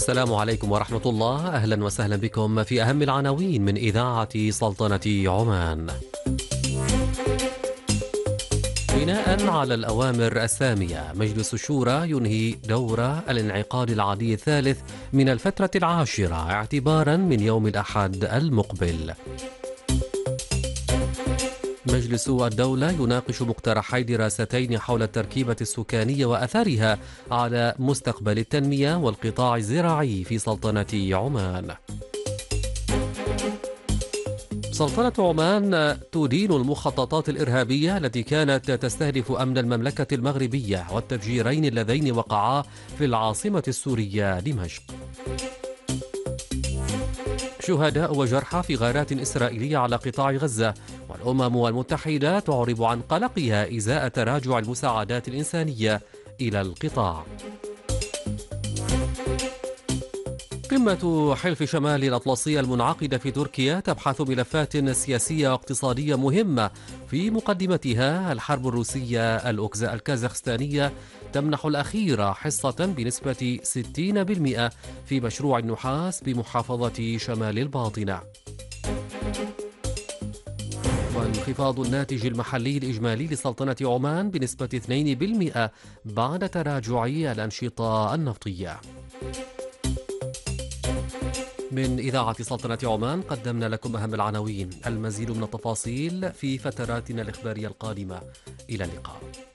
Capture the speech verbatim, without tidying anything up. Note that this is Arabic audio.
السلام عليكم ورحمة الله. أهلا وسهلا بكم في أهم العناوين من إذاعة سلطنة عمان. بناء على الأوامر السامية، مجلس الشورى ينهي دور الانعقاد العادي الثالث من الفترة العاشرة اعتبارا من يوم الأحد المقبل. مجلس الدولة يناقش مقترحي دراستين حول التركيبة السكانية وأثرها على مستقبل التنمية والقطاع الزراعي في سلطنة عمان. سلطنة عمان تدين المخططات الإرهابية التي كانت تستهدف أمن المملكة المغربية والتفجيرين اللذين وقعا في العاصمة السورية دمشق. شهداء وجرحى في غارات إسرائيلية على قطاع غزة، والأمم المتحدة تعرب عن قلقها إزاء تراجع المساعدات الإنسانية إلى القطاع. قمة حلف شمال الأطلسي المنعقدة في تركيا تبحث ملفات سياسية واقتصادية مهمة، في مقدمتها الحرب الروسية الكازاخستانية تمنح الأخيرة حصة بنسبة ستين بالمئة في مشروع النحاس بمحافظة شمال الباطنة. وانخفاض الناتج المحلي الإجمالي لسلطنة عمان بنسبة اثنين بالمئة بعد تراجع الأنشطة النفطية. من إذاعة سلطنة عمان قدمنا لكم أهم العناوين. المزيد من التفاصيل في فتراتنا الإخبارية القادمة. إلى اللقاء.